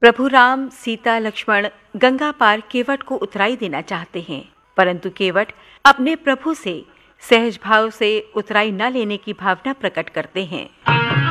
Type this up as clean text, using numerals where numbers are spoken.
प्रभु राम, सीता, लक्ष्मण गंगा पार केवट को उतराई देना चाहते हैं, परंतु केवट अपने प्रभु से सहज भाव से उतराई न लेने की भावना प्रकट करते हैं।